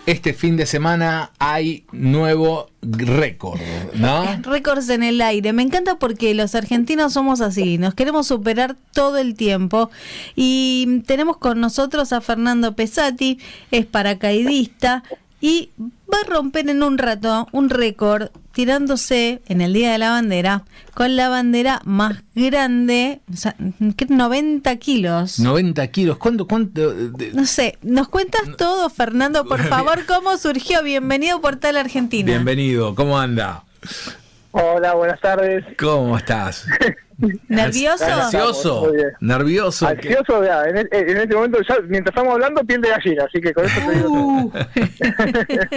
este fin de semana hay nuevo récord, ¿no? Récords en el aire. Me encanta porque los argentinos somos así, nos queremos superar todo el tiempo. Y tenemos con nosotros a Fernando Pesati, es paracaidista y va a romper en un rato un récord tirándose en el Día de la Bandera con la bandera más grande, o sea, 90 kilos. 90 kilos, ¿cuánto? No sé, nos cuentas todo, Fernando, por favor, ¿cómo surgió? Bienvenido a Portal Argentina. Bienvenido, ¿cómo anda? Hola, buenas tardes. ¿Cómo estás? ¿Nervioso? ¿Ansioso? ¿Nervioso? Ansioso, ya, en este momento, ya, mientras estamos hablando, piel de gallina, así que con eso te digo todo.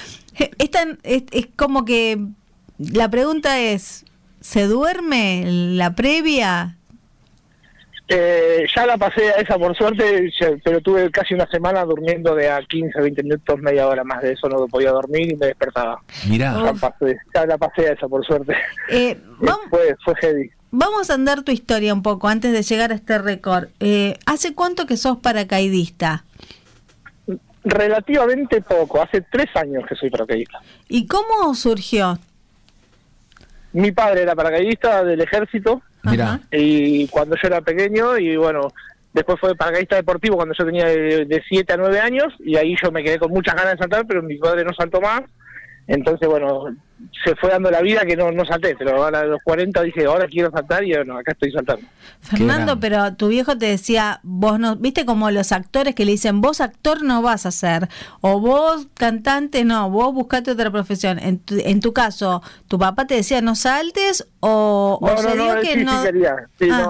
Es como que la pregunta es, ¿se duerme la previa? Ya la pasé a esa por suerte, pero tuve casi una semana durmiendo de a 15, 20 minutos, media hora más de eso, no podía dormir y me despertaba. Mirá. Ya la pasé a esa por suerte. Fue heavy. Vamos a andar tu historia un poco antes de llegar a este récord. ¿Hace cuánto que sos paracaidista? Relativamente poco, hace 3 años que soy paracaidista. ¿Y cómo surgió? Mi padre era paracaidista del ejército. Mirá. Y cuando yo era pequeño, y bueno, después fue paracaidista deportivo cuando yo tenía de 7 a 9 años, y ahí yo me quedé con muchas ganas de saltar, pero mi padre no saltó más. Entonces, bueno, se fue dando la vida que no salté, pero ahora a los 40 dije, ahora quiero saltar y bueno, acá estoy saltando. Fernando, pero tu viejo te decía, vos no, viste como los actores que le dicen, vos actor no vas a ser, o vos cantante no, vos buscate otra profesión. En tu caso, ¿tu papá te decía no saltes o se dio que sí, no? Sí quería, sí,